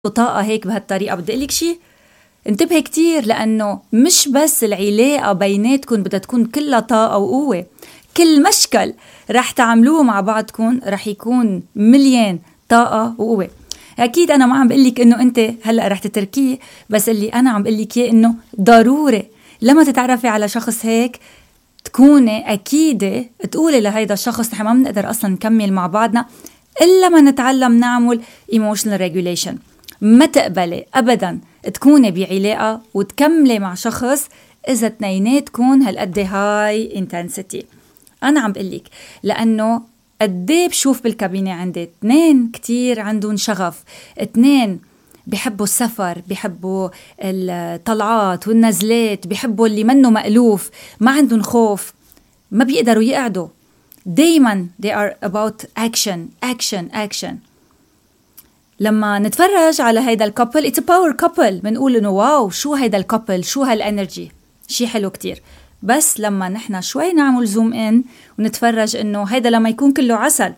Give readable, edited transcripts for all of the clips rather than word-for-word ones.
طاقة هيك بهالطريقة. بدي أقولك شي، انتبه كتير، لأنه مش بس العلاقة بيناتكن بدها تكون كلها طاقة وقوة، كل مشكل رح تعملوه مع بعضكن رح يكون مليان طاقة وقوة. أكيد أنا ما عم بقلك إنه أنت هلأ رح تتركيه، بس اللي أنا عم بقلك إياه إنه ضروري لما تتعرفي على شخص هيك تكوني أكيدة تقولي لهيدا الشخص نحن ما بنقدر أصلا نكمل مع بعضنا إلا ما نتعلم نعمل emotional regulation. ما تقبلي أبدا تكوني بعلاقة وتكملي مع شخص إذا اتنيناتكن هالقد هاي intensity. أنا عم بقلك لأنه قدي بشوف بالكابينة عندي 2 كتير عندهم شغف، 2 بيحبوا السفر، بيحبوا الطلعات والنزلات، بيحبوا اللي منه مألوف، ما عندهم خوف، ما بيقدروا يقعدوا دايما they are about action. لما نتفرج على هيدا الكابل it's a power couple بنقول انه واو شو هيدا الكابل، شو هالانرجي، شي حلو كتير. بس لما نحنا شوي نعمل زوم ان ونتفرج انه هيدا لما يكون كله عسل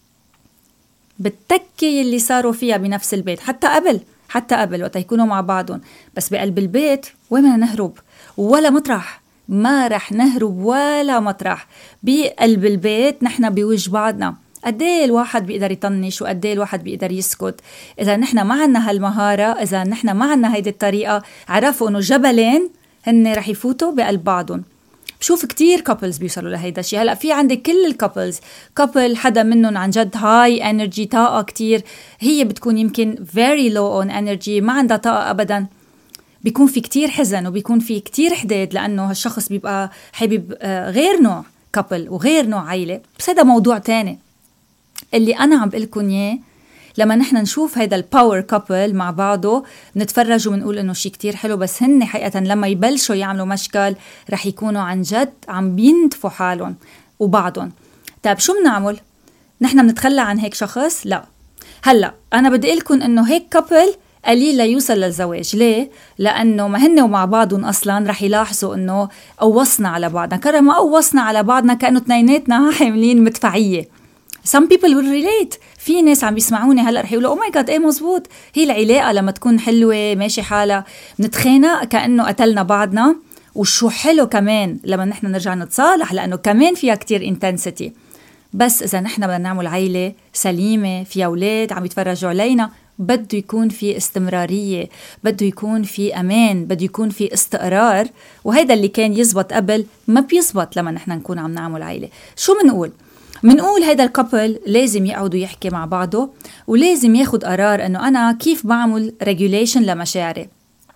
بالتكي اللي صاروا فيها بنفس البيت، حتى قبل وقت يكونوا مع بعضهم، بس بقلب البيت وين بدنا نهرب؟ ولا مطرح، ما رح نهرب ولا مطرح. بقلب البيت نحنا بوجه بعضنا. قديه الواحد بيقدر يطنش وقديه الواحد بيقدر يسكت. إذا نحنا ما عنا هالمهارة، إذا نحنا ما عنا هيدي الطريقة، عرفوا إنه جبلين هن رح يفوتوا بقلب بعضهم. بشوف كتير كابلز بيوصلوا لهيدا الشيء. هلأ في عندي كل الكابلز، كابل حدا منهم عن جد هاي انرجي طاقة كتير، هي بتكون يمكن very low on energy، ما عندها طاقة أبدا، بيكون في كتير حزن وبيكون في كتير حداد لأنه هالشخص بيبقى حابب غير نوع كابل وغير نوع عائلة. بس هذا موضوع تاني. اللي أنا عم بقلكن إياه لما نحن نشوف هيدا الباور كابل مع بعضه نتفرج ونقول إنه شيء كتير حلو، بس هن حقيقة لما يبلشوا يعملوا مشكل رح يكونوا عن جد عم بينتفوا حالهم وبعضهم. طيب شو بنعمل؟ نحن بنتخلى عن هيك شخص؟ لا. هلأ أنا بدي أقلكن إنه هيك كابل قليل ليوصل للزواج. ليه؟ لأنه ما هن ومع بعضهم أصلا رح يلاحظوا إنه قوصنا على بعضنا. كرة ما قوصنا على بعضنا كأنه تنيناتنا حاملين مدفعية. Some people will relate. في ناس عم بيسمعوني هلأ رح يقولوا oh my god ايه مزبوط. هي العلاقة لما تكون حلوة ماشي حالها نتخانق كأنه قتلنا بعضنا. وشو حلو كمان لما نحن نرجع نتصالح لأنه كمان فيها كتير intensity. بس إذا نحن بدنا نعمل عائلة سليمة فيها أولاد عم يتفرجوا علينا بده يكون في استمرارية، بده يكون في أمان، بده يكون في استقرار. وهذا اللي كان يزبط قبل ما بيزبط لما نحن نكون عم نعمل عائلة. شو منقول هيدا الكابل لازم يقعدوا يحكي مع بعضه ولازم ياخد قرار انه انا كيف بعمل ريجوليشن لمشاعري.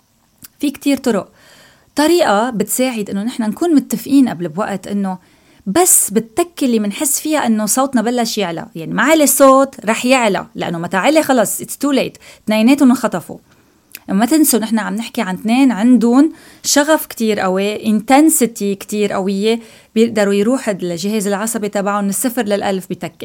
في كتير طريقة بتساعد انه نحن نكون متفقين قبل بوقت انه بس بالتكة اللي منحس فيها انه صوتنا بلش يعلى، يعني ما علي الصوت رح يعلى لانه متى علي خلص it's too late، اثنيناتهم انخطفوا. ما تنسوا نحن عم نحكي عن 2 عندهم شغف كتير قوي، intensity كتير قوية، بيقدروا يروح الجهاز العصبي تبعهم من 0 ل1000 بتكة.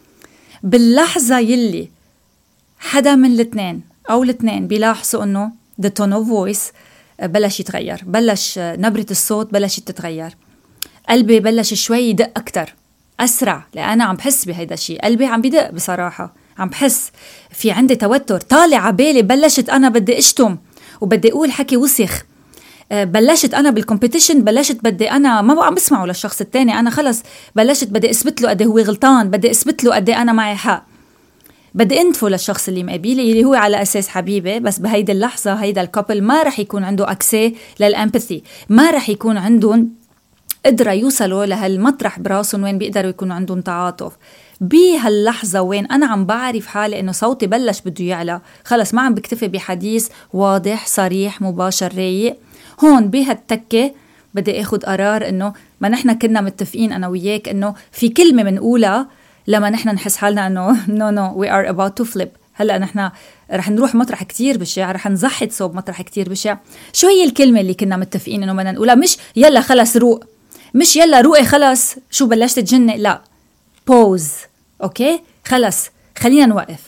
باللحظة يلي حدا من الاثنين أو الاثنين بيلاحظوا أنه the tone of voice بلش يتغير، بلش نبرة الصوت بلشت تتغير، قلبي بلش شوي يدق أكتر أسرع، لأن أنا عم بحس بهيدا الشيء، قلبي عم بيدق بصراحة، عم بحس في عندي توتر طالع عبالي، بلشت أنا بدي أشتم وبدي أقول حكي وسخ، بلشت أنا بالكومبيتيشن، بلشت بدي أنا ما بقى عم بسمعه للشخص التاني، أنا خلص بلشت بدي أثبت له قد هو غلطان، بدي أثبت له قد أنا معي حق، بدي أنتفه للشخص اللي مقابلي اللي هو على أساس حبيبي. بس بهيدي اللحظة هيدا الكابل ما رح يكون عنده أكسي للأمباثي، ما رح يكون عندهم قدرة يوصلوا لهالمطرح براسهم وين بيقدروا يكونوا عندهم تعاطف. بهاللحظة وين أنا عم بعرف حالي إنه صوتي بلش بده يعلى، خلص ما عم بكتفي بحديث واضح صريح مباشر رايق، هون بهالتكة بدي أخد قرار إنه ما نحن كنا متفقين أنا وياك إنه في كلمة منقولها لما نحن نحس حالنا إنه no we are about to flip. هلأ نحن رح نروح مطرح كتير بشع، رح نزحط صوب مطرح كتير بشع. شو هي الكلمة اللي كنا متفقين إنه بدنا نقولها؟ مش يلا خلص روق، مش يلا روقي خلص شو بلشت تجنق، لا pause. أوكي خلص خلينا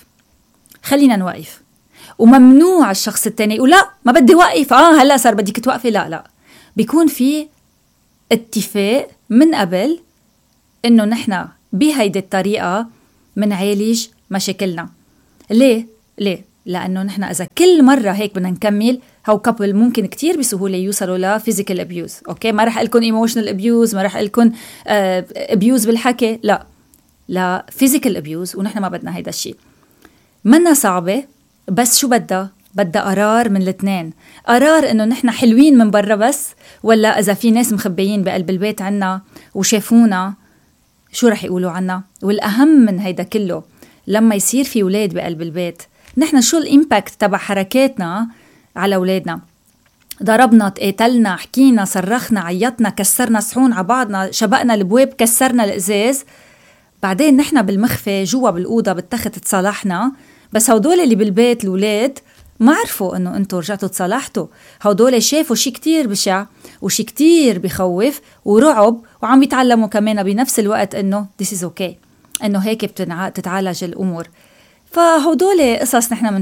نوقف. وممنوع الشخص التاني يقول لا ما بدي وقف، هلا صار بدك توقفي، لا بيكون في اتفاق من قبل إنه نحنا بهيدي الطريقة منعالج مشاكلنا. ليه لأنه نحن إذا كل مرة هيك بدنا نكمل، هو كابل ممكن كتير بسهولة يوصلوا لفيزيكال أبيوز. أوكي، ما رح لكم ايموشنال أبيوز، ما رح لكم أبيوز بالحكي، لا فيزيكال أبيوز. ونحن ما بدنا هيدا الشيء. منا صعبة، بس شو بدها قرار من الاثنين. قرار إنه نحن حلوين من برا بس، ولا إذا في ناس مخبيين بقلب البيت عنا وشافونا شو رح يقولوا عنا. والأهم من هيدا كله، لما يصير في ولاد بقلب البيت، نحن شو الإمباكت تبع حركاتنا على ولادنا. ضربنا، تقاتلنا، حكينا، صرخنا، عيطنا، كسرنا صحون على بعضنا، شبقنا البواب، كسرنا الإزاز، بعدين نحن بالمخفى جوا بالأوضة بالتخت تصالحنا. بس هودول اللي بالبيت الولاد ما عرفوا انه انتوا رجعتوا تصالحتوا. هودول شافوا شي كتير بشع وشي كتير بخوف ورعب، وعم بيتعلموا كمان بنفس الوقت انه this is okay، انه هيك بتتعالج الامور. فهودول قصص نحن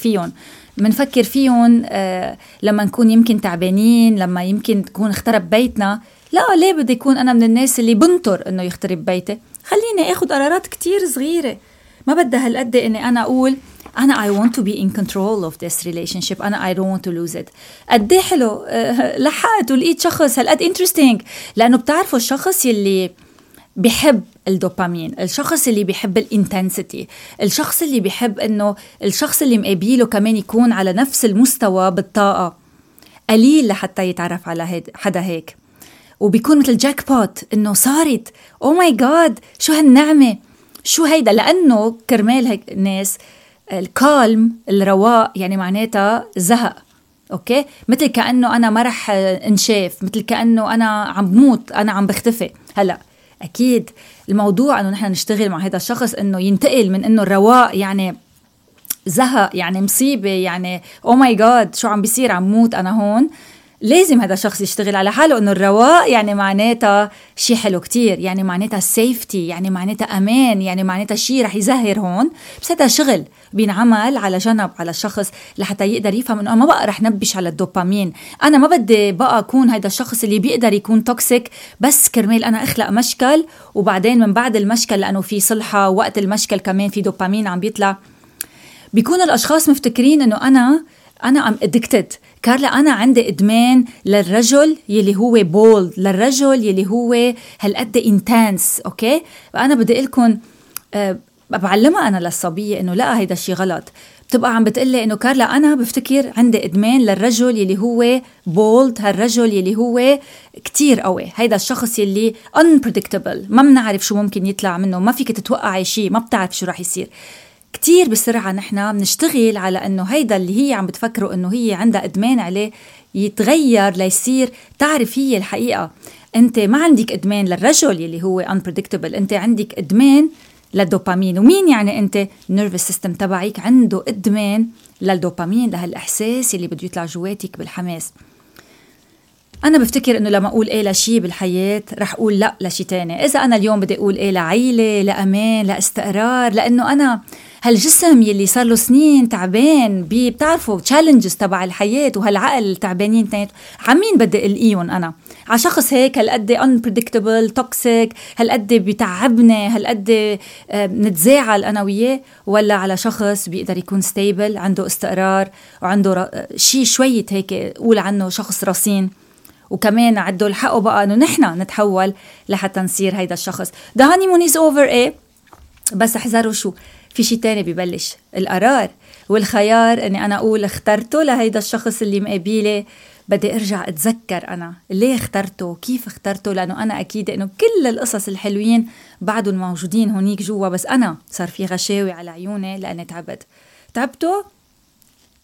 منفكر فيهم لما نكون يمكن تعبانين، لما يمكن تكون اخترب بيتنا. لا، ليه بدي يكون أنا من الناس اللي بنطر إنه يخترب بيتي؟ خليني أخذ قرارات كتير صغيرة، ما بدها هالقد إني أنا أقول أنا I want to be in control of this relationship، أنا I don't want to lose it. قد إيه حلو لحقت ولقيت شخص هالقد interesting، لأنه بتعرفوا الشخص يلي بيحب الدوبامين، الشخص اللي بيحب الانتنسيتي، الشخص اللي بيحب إنه الشخص اللي مقابله كمان يكون على نفس المستوى بالطاقة، قليل لحتى يتعرف على حدا هيك. وبيكون مثل جاك بوت إنه صارت أو ماي جاد شو هالنعمة، شو هيدا. لأنه كرمال هيك الناس الكالم الرواق يعني معناتها زهق. أوكي، مثل كأنه أنا ما رح انشاف، مثل كأنه أنا عم بموت، أنا عم بختفي. هلأ أكيد الموضوع أنه نحن نشتغل مع هذا الشخص أنه ينتقل من أنه الرواق يعني زهق، يعني مصيبة، يعني أو ماي جاد شو عم بيصير، عم موت أنا هون. لازم هذا الشخص يشتغل على حاله أنه الرواق يعني معناتها شيء حلو كتير، يعني معناتها سيفتي، يعني معناتها أمان، يعني معناتها شيء رح يزهر هون. بس هذا شغل بينعمل على جنب على الشخص لحتى يقدر يفهم أنه ما بقى رح نبش على الدوبامين. أنا ما بدي بقى أكون هذا الشخص اللي بيقدر يكون توكسيك بس كرمال أنا أخلق مشكل، وبعدين من بعد المشكل لأنه في صلحة وقت المشكل كمان في دوبامين عم بيطلع. بيكون الأشخاص مفتكرين أنه أنا I'm addicted. كارلا أنا عندي إدمان للرجل يلي هو بولد، للرجل يلي هو هالقد إنتانس. أوكي، فأنا بدي لكم بعلمها أنا للصبية إنه لا، هيدا الشي غلط. بتبقى عم بتقلي إنه كارلا أنا بفتكر عندي إدمان للرجل يلي هو بولد، هالرجل يلي هو كتير قوي، هيدا الشخص يلي unpredictable، ما بنعرف شو ممكن يطلع منه، ما فيك تتوقعي شي، ما بتعرف شو راح يصير. كتير بسرعة نحن بنشتغل على أنه هيدا اللي هي عم بتفكره أنه هي عندها إدمان عليه يتغير ليصير تعرف هي الحقيقة. أنت ما عندك إدمان للرجل اللي هو unpredictable، أنت عندك إدمان للدوبامين. ومين يعني أنت؟ nervous system تبعك عنده إدمان للدوبامين، لهالإحساس اللي بده يطلع جواتك بالحماس. أنا بفتكر إنه لما أقول إيه لشي بالحياة رح أقول لا لشي تاني. إذا أنا اليوم بدي أقول إيه لعيلة، لأمان، لاستقرار، لأنه أنا هالجسم يلي صار له سنين تعبان بتعرفوا challenges تبع الحياة، وهالعقل تعبانين تانيت، عمين بدي ألقيهم أنا؟ على شخص هيك هالقد unpredictable toxic، هالقد بيتعبني، هالقد نتزاعل أنا وياه؟ ولا على شخص بيقدر يكون stable، عنده استقرار، وعنده شي شوية هيك قول عنه شخص رصين، وكمان عدوا الحقه بقى انه نحن نتحول لحتى نصير هيدا الشخص. The honeymoon is over. ايه بس احذروا شو في شي تاني ببلش، القرار والخيار. اني انا اقول اخترته لهيدا الشخص اللي مقابله، بدي ارجع اتذكر انا ليه اخترته، كيف اخترته، لانه انا اكيد انه كل القصص الحلوين بعدهم موجودين هونيك جوا، بس انا صار في غشاوي على عيوني لاني تعبتوا.